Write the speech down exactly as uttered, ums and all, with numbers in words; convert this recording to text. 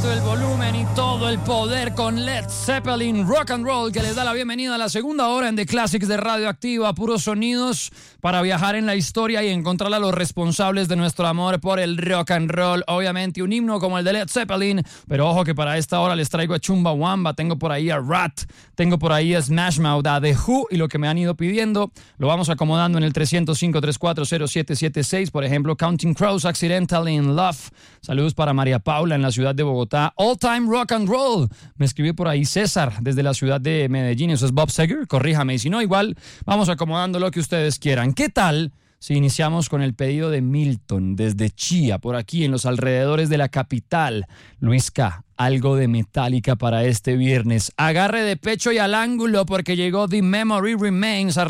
alto el volumen y todo el poder con Led Zeppelin Rock and Roll, que les da la bienvenida a la segunda hora en The Classics de Radioactiva, puros sonidos para viajar en la historia y encontrar a los responsables de nuestro amor por el rock and roll. Obviamente un himno como el de Led Zeppelin, pero ojo que para esta hora les traigo a Chumbawamba, tengo por ahí a Rat, tengo por ahí a Smash Mouth, a The Who, y lo que me han ido pidiendo lo vamos acomodando en el tres cero cinco, tres cuatro cero, siete siete seis. Por ejemplo, Counting Crows, Accidentally in Love. Saludos para María Paula en la ciudad de Bogotá. All Time Rock and Roll. Me escribe por ahí César desde la ciudad de Medellín. Eso es Bob Seger, corríjame. Y si no, igual vamos acomodando lo que ustedes quieran. ¿Qué tal si iniciamos con el pedido de Milton desde Chía, por aquí en los alrededores de la capital? Luis K., algo de Metallica para este viernes. Agarre de pecho y al ángulo porque llegó The Memory Remains a